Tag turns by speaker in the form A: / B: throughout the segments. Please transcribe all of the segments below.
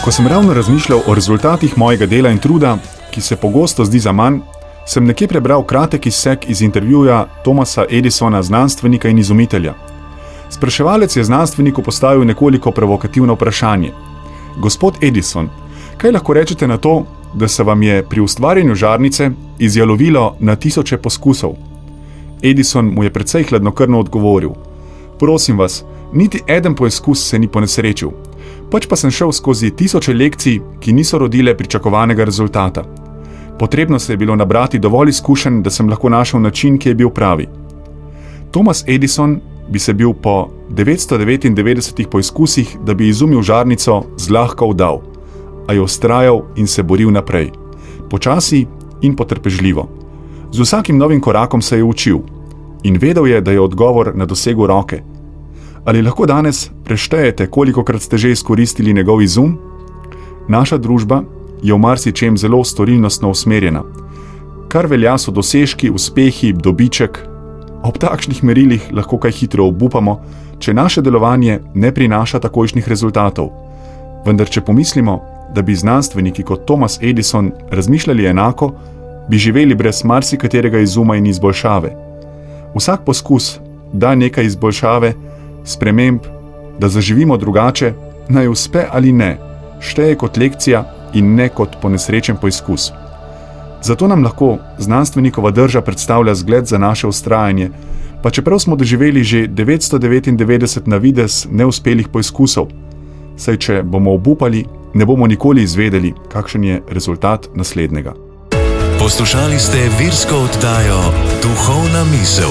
A: Ko sem ravno razmišljal o rezultatih mojega dela in truda, ki se pogosto zdi zaman, sem nekje prebral kratek izsek iz intervjuja Thomasa Edisona, znanstvenika in izumitelja. Spraševalec je znanstveniku postavil nekoliko provokativno vprašanje. Gospod Edison, kaj lahko rečete na to, da se vam je pri ustvarjanju žarnice izjalovilo na tisoče poskusov? Edison mu je precej hladnokrvno odgovoril. Prosim vas, niti eden poizkus se ni ponesrečil. Pač pa sem šel skozi tisoče lekcij, ki niso rodile pričakovanega rezultata. Potrebno se je bilo nabrati dovolj izkušenj, da sem lahko našel način, ki je bil pravi. Thomas Edison bi se bil po 999 poizkusih, da bi izumil žarnico, zlahka vdal, a je vztrajal in se boril naprej. Počasi in potrpežljivo. Z vsakim novim korakom se je učil in vedel je, da je odgovor na dosegu roke. Ali lahko danes preštejete, kolikokrat ste že izkoristili njegov izum? Naša družba je v marsičem zelo storilnostno usmerjena. Kar velja so dosežki, uspehi, dobiček. Ob takšnih merilih lahko kaj hitro obupamo, če naše delovanje ne prinaša takojšnjih rezultatov. Vendar če pomislimo, da bi znanstveniki kot Thomas Edison razmišljali enako, bi živeli brez marsikaterega izuma in izboljšave. Vsak poskus da nekaj izboljšave, sprememb, da zaživimo drugače, naj uspe ali ne, šteje kot lekcija in ne kot ponesrečen poizkus. Zato nam lahko znanstvenikova drža predstavlja zgled za naše vztrajanje, pa čeprav smo doživeli že 999 na videz neuspelih poizkusov, saj če bomo obupali, ne bomo nikoli izvedeli, kakšen je rezultat naslednjega.
B: Poslušali ste virsko oddajo Duhovna misel.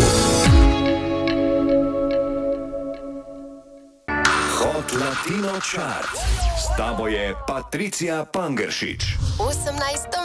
B: Hot Latino Chart. S tabo je Patricija Pangeršič.
C: 18.